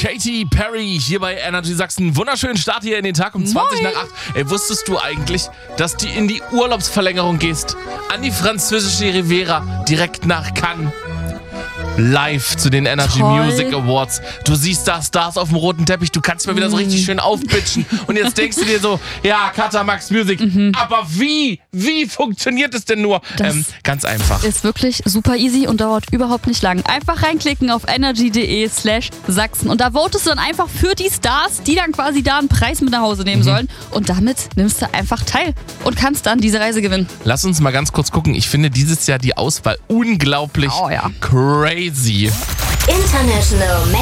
Katy Perry hier bei Energy Sachsen. Wunderschönen Start hier in den Tag um 20 nach 8. Ey, wusstest du eigentlich, dass du in die Urlaubsverlängerung gehst? An die französische Riviera, direkt nach Cannes. Live zu den Energy Music Awards. Du siehst da Stars auf dem roten Teppich, du kannst mal wieder so richtig schön aufpitchen. Und jetzt denkst du dir so, ja, Kata Max Music, aber wie funktioniert es denn nur? Ganz einfach. Ist wirklich super easy und dauert überhaupt nicht lang. Einfach reinklicken auf energy.de/Sachsen und da votest du dann einfach für die Stars, die dann quasi da einen Preis mit nach Hause nehmen sollen. Und damit nimmst du einfach teil und kannst dann diese Reise gewinnen. Lass uns mal ganz kurz gucken. Ich finde dieses Jahr die Auswahl unglaublich crazy. International